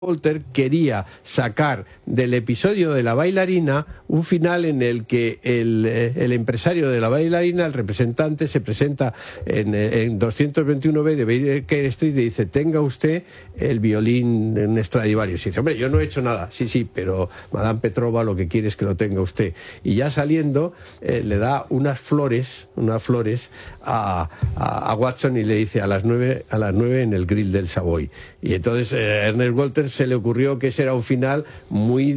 Walter quería sacar del episodio de la bailarina un final en el que el empresario de la bailarina, el representante, se presenta en 221B de Baker Street y dice: tenga usted el violín en un Stradivarius. Y dice: hombre, yo no he hecho nada. Sí, pero Madame Petrova lo que quiere es que lo tenga usted. Y ya saliendo le da unas flores a Watson y le dice: a las 9 en el grill del Savoy. Y entonces Ernest Walter se le ocurrió que ese era un final muy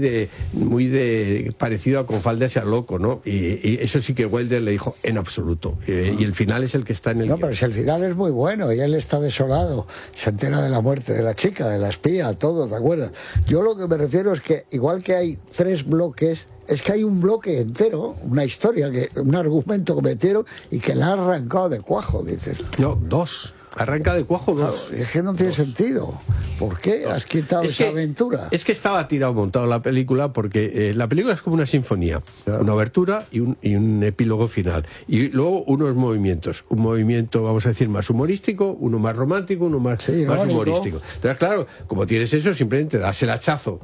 de parecido a Con falda sea loco, ¿no? Y eso sí que Wilder le dijo: en absoluto. Y el final es el que está en el guión. Pero si el final es muy bueno y él está desolado, se entera de la muerte de la chica, de la espía, todo, ¿te acuerdas? Yo lo que me refiero es que igual que hay 3 bloques, es que hay un bloque entero, una historia, un argumento que metieron y que la ha arrancado de cuajo, dices. No, 2. Arranca de cuajo 2. Es que no tiene sentido. ¿Por qué has quitado esa aventura? Es que estaba montado la película porque la película es como una sinfonía. Claro. Una abertura y un epílogo final. Y luego unos movimientos. Un movimiento, vamos a decir, más humorístico, uno más romántico, uno más humorístico. Entonces, claro, como tienes eso, simplemente das el hachazo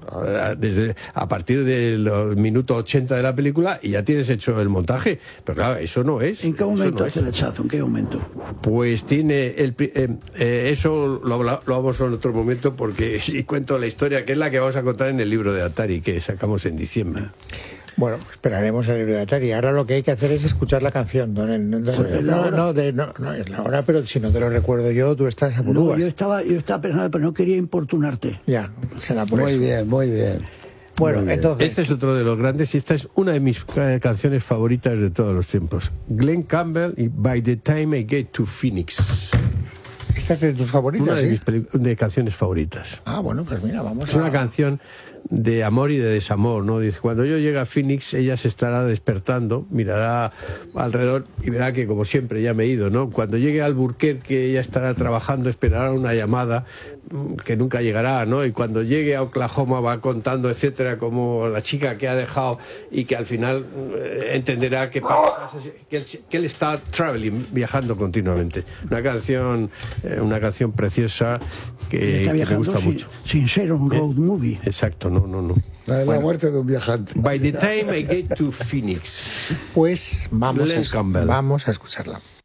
a partir del minuto 80 de la película y ya tienes hecho el montaje. Pero claro, eso no es. ¿En qué momento hace el hachazo? ¿En qué momento? Pues tiene eso lo hablamos en otro momento porque y cuento la historia que es la que vamos a contar en el libro de Atari que sacamos en diciembre. Bueno, esperaremos el libro de Atari. Ahora lo que hay que hacer es escuchar la canción. No es la hora, pero si no te lo recuerdo yo, tú estás a No, yo estaba pensando, pero no quería importunarte. Ya, será por eso. Muy bien. Bueno, entonces, este es otro de los grandes y esta es una de mis canciones favoritas de todos los tiempos. Glenn Campbell y By the Time I Get to Phoenix. ¿Esta es de tus favoritas? Una de mis canciones favoritas. Ah, bueno, pues mira, vamos Es una canción de amor y de desamor, ¿no? Dice: cuando yo llegue a Phoenix, ella se estará despertando, mirará alrededor y verá que, como siempre, ya me he ido, ¿no? Cuando llegue a Albuquerque, ella estará trabajando, esperará una llamada que nunca llegará, ¿no? Y cuando llegue a Oklahoma va contando, etcétera, como la chica que ha dejado y que al final entenderá que él está viajando continuamente. Una canción preciosa que me gusta mucho. Sin ser un road movie. Exacto, no. La muerte de un viajante. By the time I get to Phoenix. Pues vamos a escucharla.